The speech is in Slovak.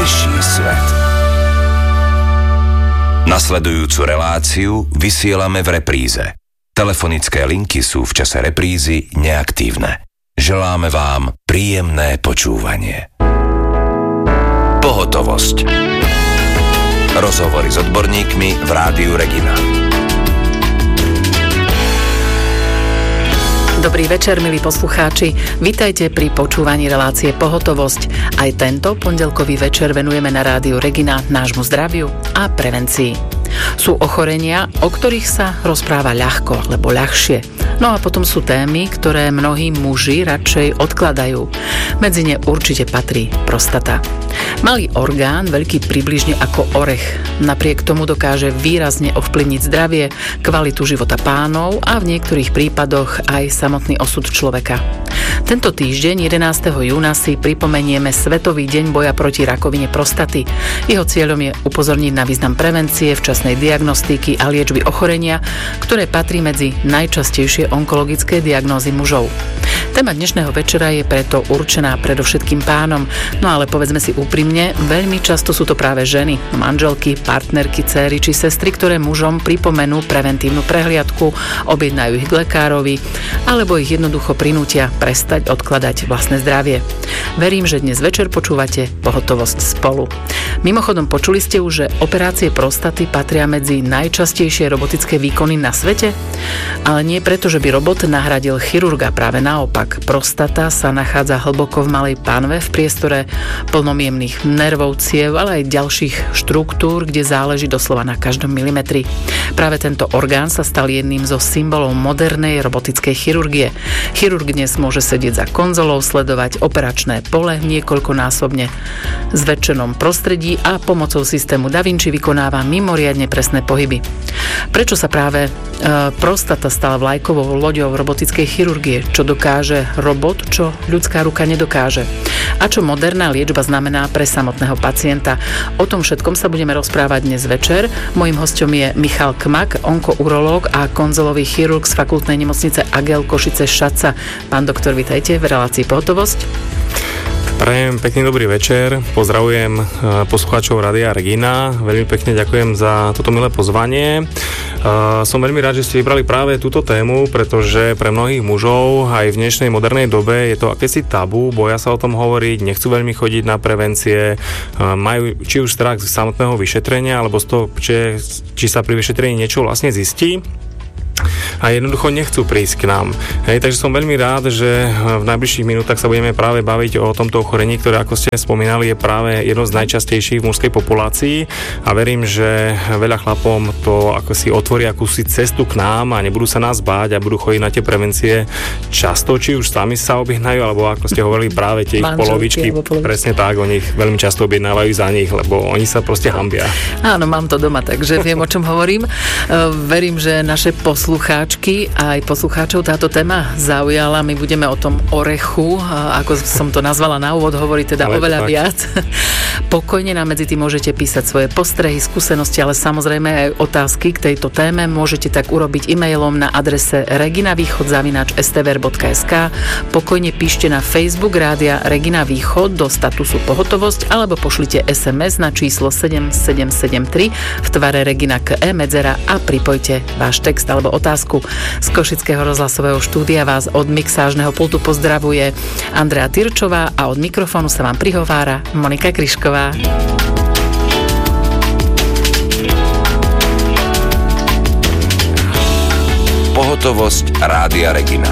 bližší svet. Nasledujúcu reláciu vysielame v repríze. Telefonické linky sú v čase reprízy neaktívne. Želáme vám príjemné počúvanie. Pohotovosť. Rozhovory s odborníkmi v Rádiu Regina. Dobrý večer, milí poslucháči. Vítajte pri počúvaní relácie Pohotovosť. Aj tento pondelkový večer venujeme na Rádiu Regina nášmu zdraviu a prevencii. Sú ochorenia, o ktorých sa rozpráva ľahko alebo ľahšie. No a potom sú témy, ktoré mnohí muži radšej odkladajú. Medzi ne určite patrí prostata. Malý orgán, veľký približne ako orech, napriek tomu dokáže výrazne ovplyvniť zdravie, kvalitu života pánov a v niektorých prípadoch aj samotný osud človeka. Tento týždeň, 11. júna, si pripomenieme Svetový deň boja proti rakovine prostaty. Jeho cieľom je upozorniť na význam prevencie, včasnej diagnostiky a liečby ochorenia, ktoré patrí medzi najčastejšie onkologické diagnózy mužov. Téma dnešného večera je preto určená predovšetkým pánom, no ale povedzme si úprimne, veľmi často sú to práve ženy, manželky, partnerky, céry či sestry, ktoré mužom pripomenú preventívnu prehliadku, objednajú ich k lekárovi, alebo ich jednoducho prinútia prestať odkladať vlastné zdravie. Verím, že dnes večer počúvate Pohotovosť spolu. Mimochodom, počuli ste už, že operácie prostaty patria medzi najčastejšie robotické výkony na svete? Ale nie preto, že by robot nahradil chirurga, práve naopak. Prostata sa nachádza hlboko v malej pánve v priestore plnom jemných nervov, ciev, ale aj ďalších štruktúr, kde záleží doslova na každom milimetri. Práve tento orgán sa stal jedným zo symbolov modernej robotickej chirurgie. Chirurg dnes môže sedieť za konzolou, sledovať operačné pole niekoľkonásobne zväčšenom prostredí a pomocou systému Da Vinci vykonáva mimoriadne presné pohyby. Prečo sa práve prostata stala vlajkovou loďou robotickej chirurgie? Čo dokáže robot, čo ľudská ruka nedokáže? A čo moderná liečba znamená pre samotného pacienta? O tom všetkom sa budeme rozprávať dnes večer. Mojím hosťom je Michal Kmak, onkourológ a konzolový chirurg z fakultnej nemocnice Agel Košice-Šaca. Pán doktor, vitajte v relácii Pohotovosť. Prajem pekný dobrý večer, pozdravujem poslucháčov Rádia Regina, veľmi pekne ďakujem za toto milé pozvanie. Som veľmi rád, že ste vybrali práve túto tému, pretože pre mnohých mužov aj v dnešnej modernej dobe je to akési tabu, boja sa o tom hovoriť, nechcú veľmi chodiť na prevencie, majú či už strach z samotného vyšetrenia, alebo z toho, či sa pri vyšetrení niečo vlastne zistí. A jednoducho nechcú prísť k nám. Takže som veľmi rád, že v najbližších minútach sa budeme práve baviť o tomto ochorení, ktoré, ako ste spomínali, je práve jedno z najčastejších v mužskej populácii a verím, že veľa chlapom to ako si otvorí akúsi cestu k nám a nebudú sa nás báť a budú chodiť na tie prevencie často, či už sami sa objednajú, alebo ako ste hovorili, práve tie ich polovičky, presne tak, oni ich veľmi často objednávajú za nich, lebo oni sa proste hanbia. Áno, mám to doma, takže viem, o čom hovorím. Verím, že naše poslucháčky a aj poslucháčov táto téma zaujala. My budeme o tom orechu, ako som to nazvala na úvod, hovoriť teda oveľa viac. Pokojne nám medzi tým môžete písať svoje postrehy, skúsenosti, ale samozrejme aj otázky k tejto téme môžete tak urobiť e-mailom na adrese reginavýchod@stvr.sk. Pokojne píšte na Facebook Rádia Regina Východ do statusu Pohotovosť alebo pošlite SMS na číslo 7773 v tvare Regina KE medzera a pripojte váš text alebo otázku. Z Košického rozhlasového štúdia vás od mixážneho pultu pozdravuje Andrea Tyrčová a od mikrofónu sa vám prihovára Monika Kryšková. Pohotovosť Rádia Regina.